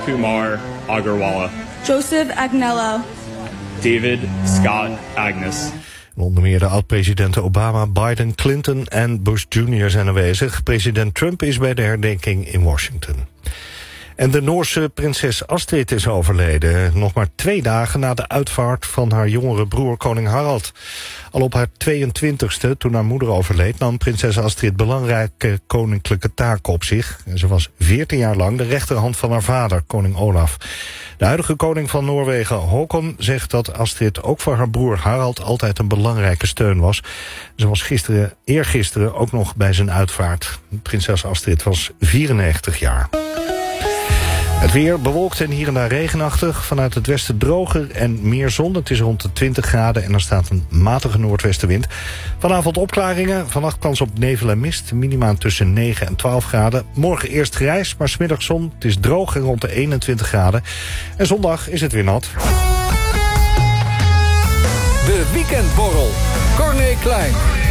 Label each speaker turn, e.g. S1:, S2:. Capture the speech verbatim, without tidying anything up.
S1: Kumar Agarwala.
S2: Joseph Agnello.
S1: David Scott Agnes.
S3: Onder meer de oud-presidenten Obama, Biden, Clinton en Bush junior zijn aanwezig. President Trump is bij de herdenking in Washington. En de Noorse prinses Astrid is overleden, nog maar twee dagen na de uitvaart van haar jongere broer koning Harald. Al op haar tweeëntwintigste, toen haar moeder overleed, nam prinses Astrid belangrijke koninklijke taken op zich. En ze was veertien jaar lang de rechterhand van haar vader, koning Olaf. De huidige koning van Noorwegen, Håkon, zegt dat Astrid ook voor haar broer Harald altijd een belangrijke steun was. Ze was gisteren, eergisteren ook nog bij zijn uitvaart. Prinses Astrid was vierennegentig jaar. Het weer bewolkt en hier en daar regenachtig. Vanuit het westen droger en meer zon. Het is rond de twintig graden en er staat een matige noordwestenwind. Vanavond opklaringen. Vannacht kans op nevel en mist. Minima tussen negen en twaalf graden. Morgen eerst grijs, maar 's middags zon. Het is droog en rond de eenentwintig graden. En zondag is het weer nat.
S4: De weekendborrel. Corné Klein.